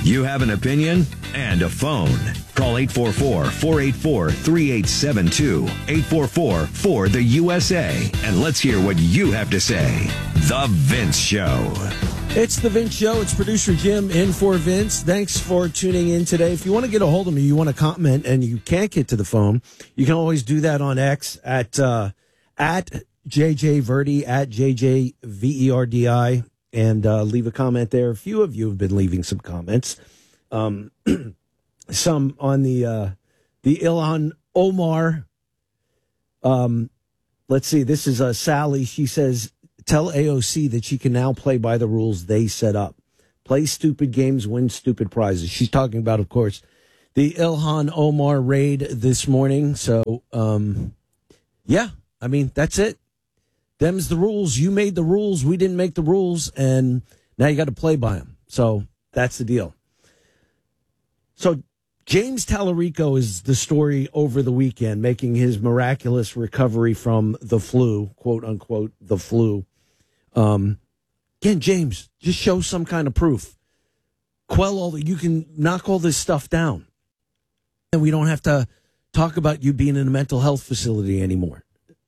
You have an opinion and a phone. Call 844-484-3872. 844-4-THE-USA. And let's hear what you have to say. The Vince Show. It's The Vince Show. It's producer Jim in for Vince. Thanks for tuning in today. If you want to get a hold of me, you want to comment, and you can't get to the phone, you can always do that on X at JJ Verdi, at JJ Verdi, and leave a comment there. A few of you have been leaving some comments. Some on the Ilhan Omar. Let's see. This is Sally. She says, tell AOC that she can now play by the rules they set up. Play stupid games, win stupid prizes. She's talking about, of course, the Ilhan Omar raid this morning. So, yeah, I mean, that's it. Them's the rules. You made the rules. We didn't make the rules. And now you got to play by them. So that's the deal. So James Tallarico is the story over the weekend, making his miraculous recovery from the flu, quote unquote, the flu. Again, James, just show some kind of proof. You can knock all this stuff down. And we don't have to talk about you being in a mental health facility anymore.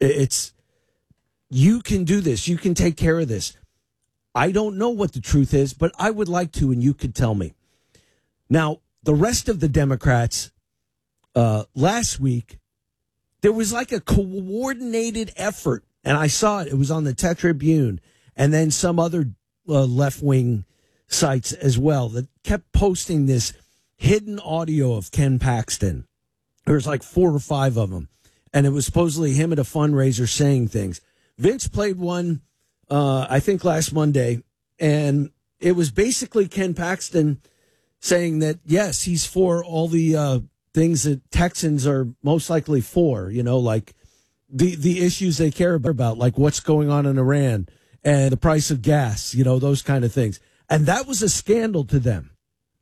You can do this. You can take care of this. I don't know what the truth is, but I would like to, and you could tell me. Now, the rest of the Democrats, last week, there was like a coordinated effort, and I saw it. It was on the Tech Tribune, and then some other left-wing sites as well that kept posting this hidden audio of Ken Paxton. There was like 4 or 5 of them, and it was supposedly him at a fundraiser saying things. Vince played one, I think, last Monday, and it was basically Ken Paxton saying that, yes, he's for all the things that Texans are most likely for, like the issues they care about, like what's going on in Iran and the price of gas, those kind of things. And that was a scandal to them.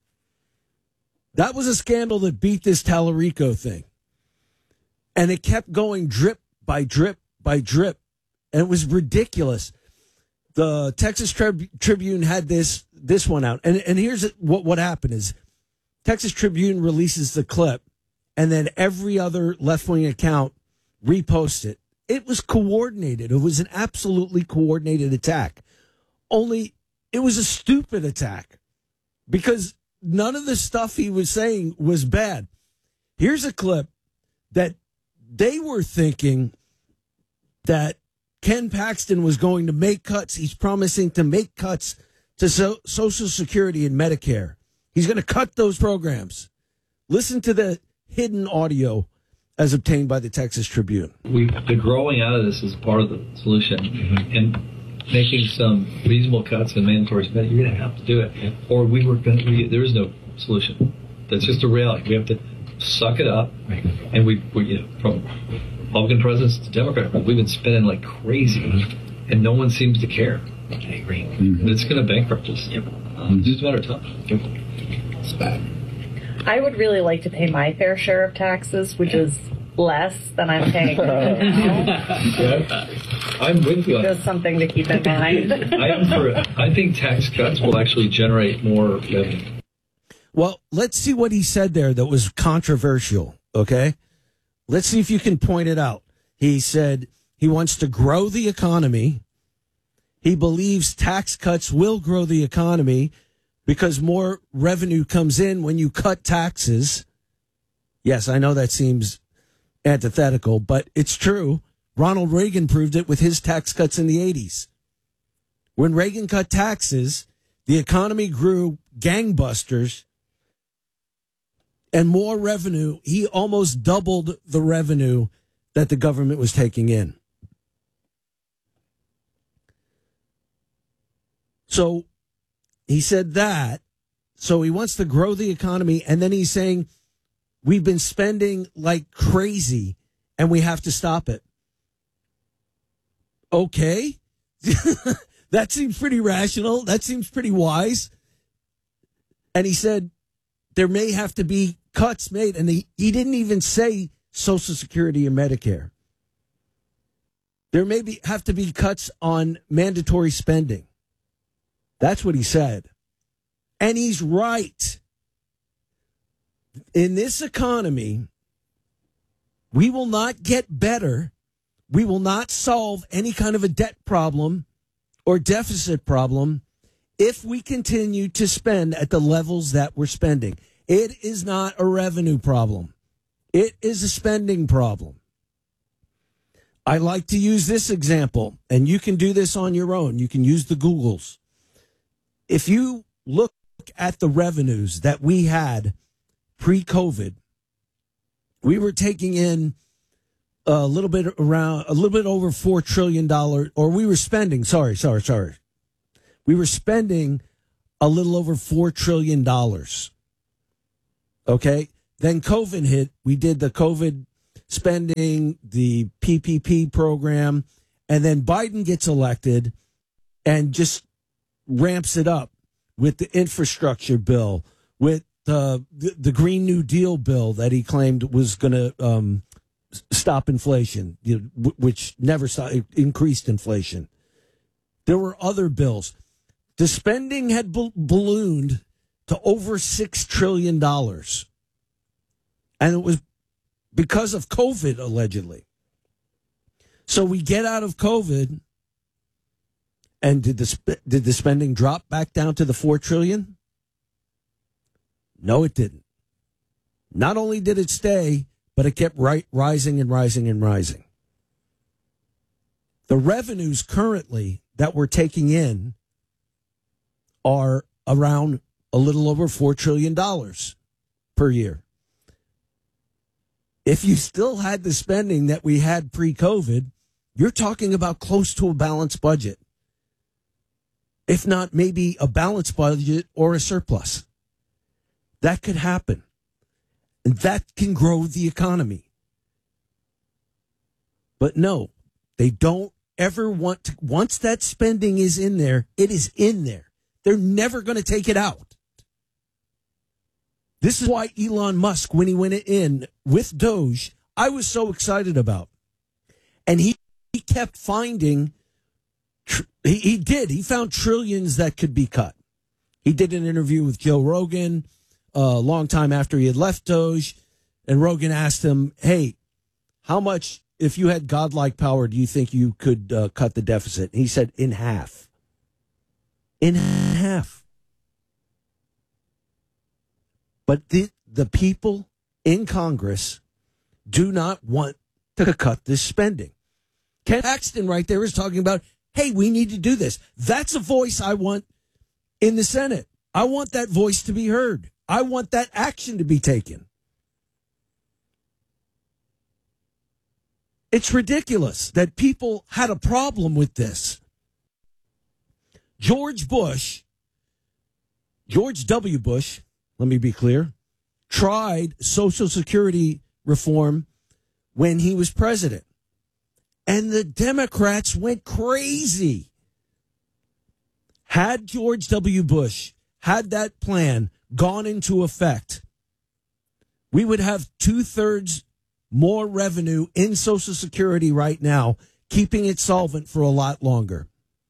That was a scandal that beat this Tallarico thing. And it kept going drip by drip by drip. And it was ridiculous. The Texas Tribune had this one out. And here's what happened is Texas Tribune releases the clip, and then every other left-wing account reposts it. It was coordinated. It was an absolutely coordinated attack. Only it was a stupid attack because none of the stuff he was saying was bad. Here's a clip that they were thinking that Ken Paxton was going to make cuts. He's promising to make cuts to Social Security and Medicare. He's going to cut those programs. Listen to the hidden audio as obtained by the Texas Tribune. The growing out of this is part of the solution. And making some reasonable cuts in mandatory spending, you're going to have to do it. Or there is no solution. That's just a reality. We have to suck it up. Right. And from Republican presidents to Democrat, we've been spending like crazy, and no one seems to care. I agree. It's going to bankrupt us. Yep. It's just a matter of time. It's bad. I would really like to pay my fair share of taxes, which is less than I'm paying now. I'm with you. Just something to keep in mind. I think tax cuts will actually generate more revenue. Well, let's see what he said there that was controversial, okay? Let's see if you can point it out. He said he wants to grow the economy. He believes tax cuts will grow the economy because more revenue comes in when you cut taxes. Yes, I know that seems antithetical, but it's true. Ronald Reagan proved it with his tax cuts in the 80s. When Reagan cut taxes, the economy grew gangbusters and more revenue. He almost doubled the revenue that the government was taking in. So he said that. So he wants to grow the economy. And then he's saying, we've been spending like crazy and we have to stop it. Okay. That seems pretty rational. That seems pretty wise. And he said there may have to be cuts made. And he didn't even say Social Security or Medicare. There may have to be cuts on mandatory spending. That's what he said. And he's right. in this economy, we will not get better. We will not solve any kind of a debt problem or deficit problem if we continue to spend at the levels that we're spending. It is not a revenue problem. It is a spending problem. I like to use this example, and you can do this on your own. You can use the Googles. If you look at the revenues that we had pre-COVID, we were taking in a little bit over $4 trillion, or we were spending, sorry. We were spending a little over $4 trillion. Okay? Then COVID hit. We did the COVID spending, the PPP program, and then Biden gets elected and just ramps it up with the infrastructure bill, with the Green New Deal bill that he claimed was going to stop inflation, which never increased inflation. There were other bills. The spending had ballooned to over $6 trillion. And it was because of COVID, allegedly. So we get out of COVID, and did the spending drop back down to the $4 trillion? No, it didn't. Not only did it stay, but it kept rising and rising and rising. The revenues currently that we're taking in are around a little over $4 trillion per year. If you still had the spending that we had pre-COVID, you're talking about close to a balanced budget. If not, maybe a balanced budget or a surplus. That could happen. And that can grow the economy. But no, they don't ever want to. Once that spending is in there, it is in there. They're never going to take it out. This is why Elon Musk, when he went in with Doge, I was so excited about. And he kept finding, he found trillions that could be cut. He did an interview with Joe Rogan a long time after he had left Doge. And Rogan asked him, hey, how much, if you had godlike power, do you think you could cut the deficit? And he said, in half. In half. But the people in Congress do not want to cut this spending. Ken Paxton right there is talking about, hey, we need to do this. That's a voice I want in the Senate. I want that voice to be heard. I want that action to be taken. It's ridiculous that people had a problem with this. George W. Bush, let me be clear, tried Social Security reform when he was president. And the Democrats went crazy. Had George W. Bush had that plan gone into effect, we would have 2/3 more revenue in Social Security right now, keeping it solvent for a lot longer.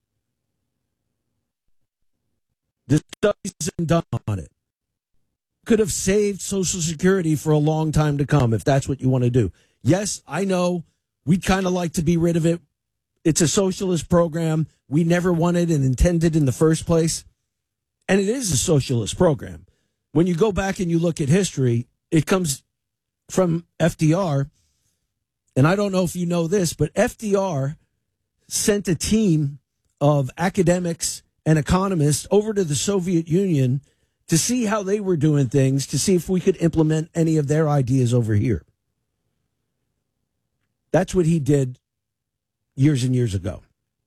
The studies have been done on it. Could have saved Social Security for a long time to come if that's what you want to do. Yes, I know we'd kind of like to be rid of it. It's a socialist program. We never wanted and intended in the first place. And it is a socialist program. When you go back and you look at history, it comes from FDR. And I don't know if you know this, but FDR sent a team of academics and economists over to the Soviet Union to see how they were doing things, to see if we could implement any of their ideas over here. That's what he did years and years ago.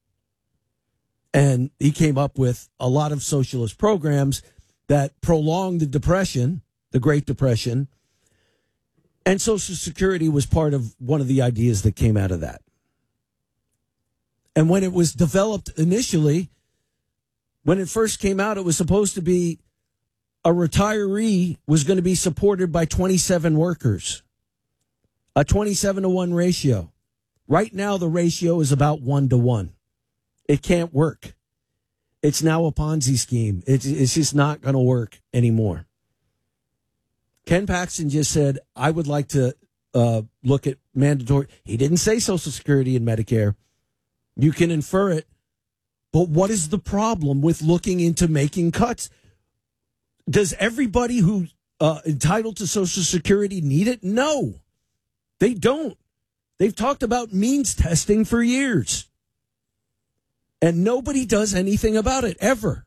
And he came up with a lot of socialist programs that prolonged the Depression, the Great Depression, and Social Security was part of one of the ideas that came out of that. And when it was developed initially, when it first came out, it was supposed to be a retiree was going to be supported by 27 workers, a 27-to-1 ratio. Right now, the ratio is about 1-to-1. It can't work. It's now a Ponzi scheme. It's just not going to work anymore. Ken Paxton just said, I would like to look at mandatory. He didn't say Social Security and Medicare. You can infer it. But what is the problem with looking into making cuts? Does everybody who's entitled to Social Security need it? No, they don't. They've talked about means testing for years. And nobody does anything about it, ever.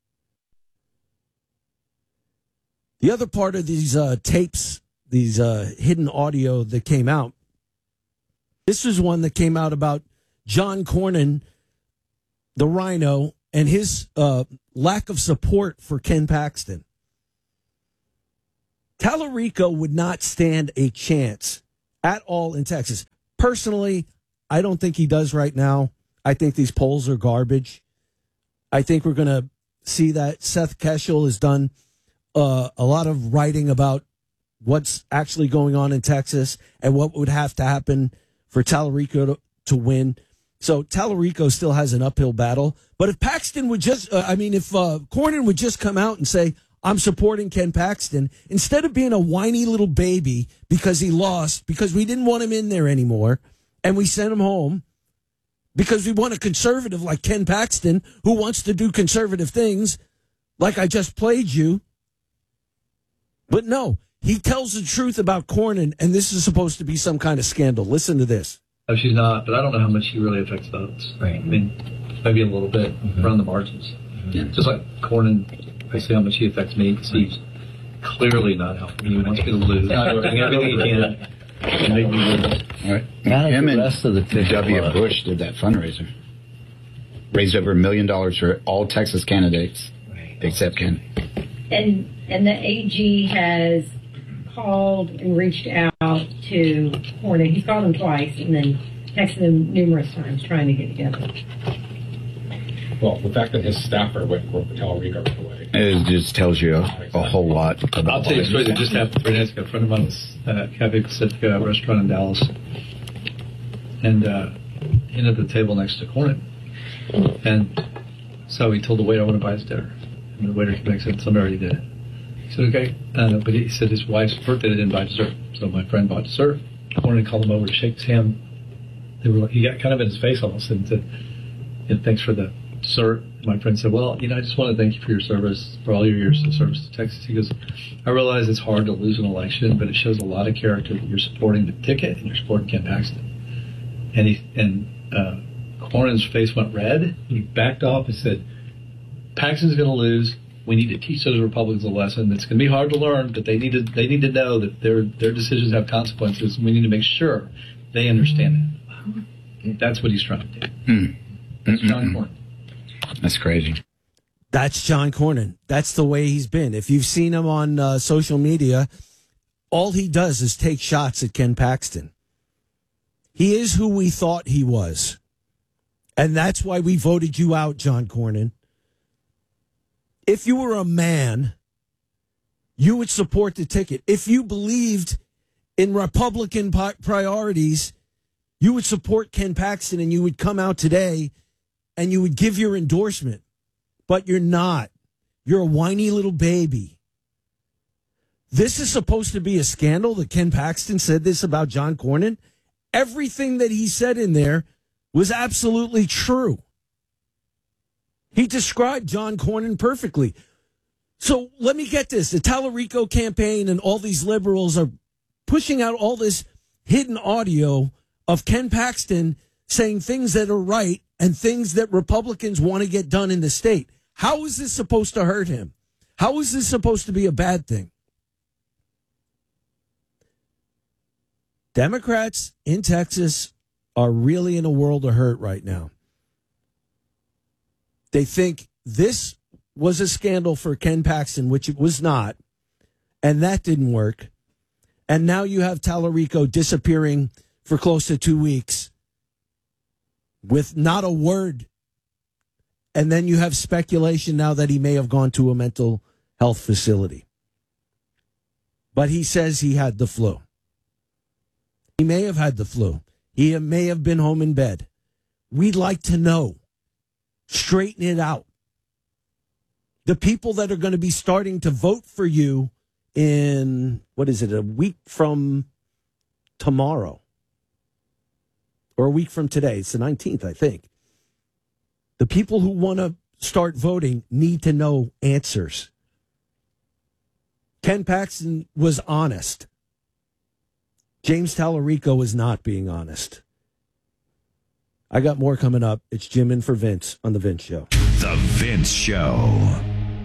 The other part of these tapes, these hidden audio that came out, this is one that came out about John Cornyn, the Rhino, and his lack of support for Ken Paxton. Tallarico would not stand a chance at all in Texas. Personally, I don't think he does right now. I think these polls are garbage. I think we're going to see that Seth Keshel has done a lot of writing about what's actually going on in Texas and what would have to happen for Tallarico to win. So Tallarico still has an uphill battle. But if Paxton would just, if Cornyn would just come out and say, I'm supporting Ken Paxton, instead of being a whiny little baby because he lost, because we didn't want him in there anymore, and we sent him home, because we want a conservative like Ken Paxton who wants to do conservative things, like I just played you. But no, he tells the truth about Cornyn, and this is supposed to be some kind of scandal. Listen to this. No, she's not, but I don't know how much she really affects votes. Right. I mean, maybe a little bit around the margins. Yeah. Just like Cornyn, I see how much he affects me, because he's clearly not helping me. He wants me to lose. He's doing everything he can to make me lose. All right. Not Him the and rest of the W. people, Bush did that fundraiser. Raised over $1 million for all Texas candidates, except Ken. And the AG has called and reached out to Cornyn. He's called him twice and then texted him numerous times trying to get together. Well, the fact that his staffer went for Tallarico right away. It just tells you a whole lot about I'll tell you a story that just happened 3 days ago. A friend of mine was at a Cafe Pacifica restaurant in Dallas, and he ended at the table next to Cornyn. And so he told the waiter, I want to buy his dinner. And the waiter came back and said, somebody already did it. He said, okay. But he said his wife's birthday, they didn't buy dessert. So my friend bought dessert. Cornyn called him over to shake his hand. He got kind of in his face almost and said, thanks for the dessert. My friend said, well, I just want to thank you for your service, for all your years of service to Texas. He goes, I realize it's hard to lose an election, but it shows a lot of character that you're supporting the ticket and you're supporting Ken Paxton. And Cornyn's face went red. He backed off and said, Paxton's going to lose. We need to teach those Republicans a lesson. It's going to be hard to learn, but they need to know that their decisions have consequences, and we need to make sure they understand that. That's what he's trying to do. That's John Cornyn. That's crazy. That's John Cornyn. That's the way he's been. If you've seen him on social media, all he does is take shots at Ken Paxton. He is who we thought he was. And that's why we voted you out, John Cornyn. If you were a man, you would support the ticket. If you believed in Republican priorities, you would support Ken Paxton and you would come out today and you would give your endorsement. But you're not. You're a whiny little baby. This is supposed to be a scandal that Ken Paxton said this about John Cornyn. Everything that he said in there was absolutely true. He described John Cornyn perfectly. So let me get this. The Tallarico campaign and all these liberals are pushing out all this hidden audio of Ken Paxton saying things that are right and things that Republicans want to get done in the state. How is this supposed to hurt him? How is this supposed to be a bad thing? Democrats in Texas are really in a world of hurt right now. They think this was a scandal for Ken Paxton, which it was not, and that didn't work. And now you have Tallarico disappearing for close to 2 weeks with not a word. And then you have speculation now that he may have gone to a mental health facility. But he says he had the flu. He may have had the flu. He may have been home in bed. We'd like to know. Straighten it out. The people that are going to be starting to vote for you in, a week from tomorrow. Or a week from today. It's the 19th, I think. The people who want to start voting need to know answers. Ken Paxton was honest. James Tallarico is not being honest. I got more coming up. It's Jim in for Vince on The Vince Show. The Vince Show.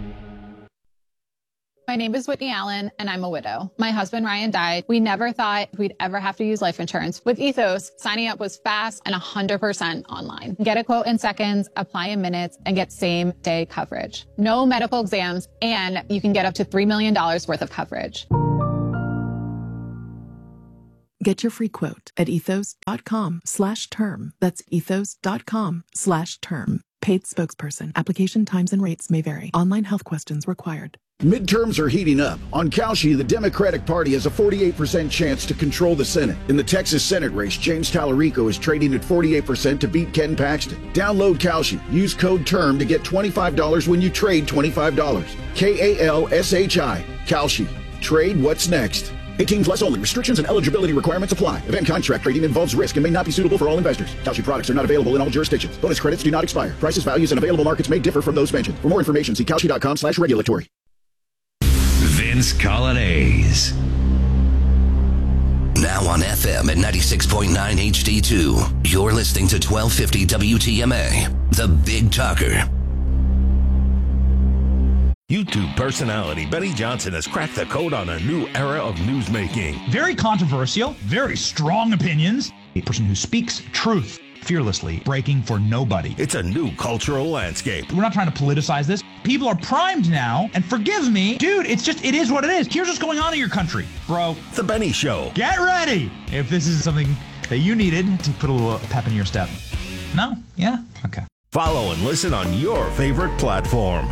My name is Whitney Allen, and I'm a widow. My husband, Ryan, died. We never thought we'd ever have to use life insurance. With Ethos, signing up was fast and 100% online. Get a quote in seconds, apply in minutes, and get same-day coverage. No medical exams, and you can get up to $3 million worth of coverage. Get your free quote at ethos.com/term. That's ethos.com/term. Paid spokesperson. Application times and rates may vary. Online health questions required. Midterms are heating up. On Kalshi, the Democratic Party has a 48% chance to control the Senate. In the Texas Senate race, James Tallarico is trading at 48% to beat Ken Paxton. Download Kalshi. Use code TERM to get $25 when you trade $25. KALSHI. Kalshi. Trade what's next. 18 plus only. Restrictions and eligibility requirements apply. Event contract trading involves risk and may not be suitable for all investors. Kalshi products are not available in all jurisdictions. Bonus credits do not expire. Prices, values, and available markets may differ from those mentioned. For more information, see kalshi.com/regulatory. Vince Colonnese. Now on FM at 96.9 HD2. You're listening to 1250 WTMA, The Big Talker. YouTube personality Benny Johnson has cracked the code on a new era of newsmaking. Very controversial, very strong opinions. A person who speaks truth fearlessly, breaking for nobody. It's a new cultural landscape. We're not trying to politicize this. People are primed now, and forgive me, dude, it is what it is. Here's what's going on in your country, bro. The Benny Show. Get ready if this is something that you needed to put a little pep in your step. No? Yeah? Okay. Follow and listen on your favorite platform.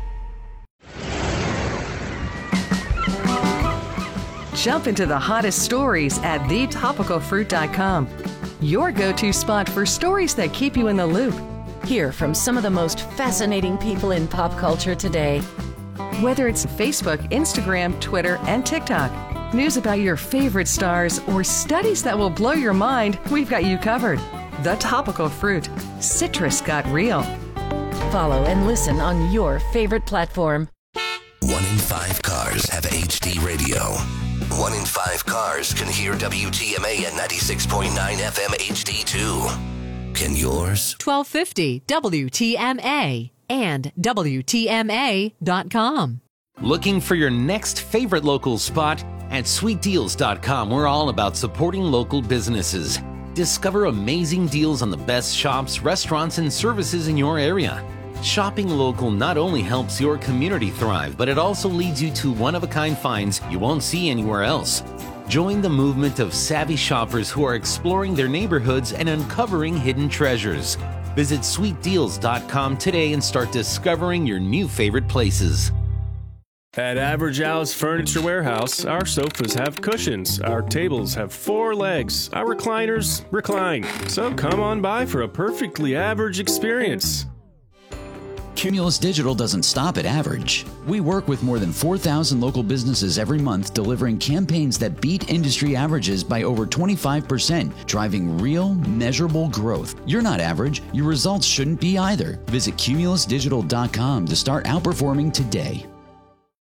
Jump into the hottest stories at thetopicalfruit.com. Your go-to spot for stories that keep you in the loop. Hear from some of the most fascinating people in pop culture today. Whether it's Facebook, Instagram, Twitter, and TikTok, news about your favorite stars, or studies that will blow your mind, we've got you covered. The Topical Fruit. Citrus got real. Follow and listen on your favorite platform. 1 in 5 cars have HD radio. 1 in 5 cars can hear WTMA at 96.9 FM HD2. Can yours? 1250 WTMA and WTMA.com. Looking for your next favorite local spot? At sweetdeals.com, we're all about supporting local businesses. Discover amazing deals on the best shops, restaurants, and services in your area. Shopping local not only helps your community thrive, but it also leads you to one-of-a-kind finds you won't see anywhere else. Join the movement of savvy shoppers who are exploring their neighborhoods and uncovering hidden treasures. Visit sweetdeals.com today and start discovering your new favorite places. At Average Al's Furniture Warehouse, our sofas have cushions, our tables have 4 legs, our recliners recline. So come on by for a perfectly average experience. Cumulus Digital doesn't stop at average. We work with more than 4,000 local businesses every month, delivering campaigns that beat industry averages by over 25%, driving real, measurable growth. You're not average. Your results shouldn't be either. Visit cumulusdigital.com to start outperforming today.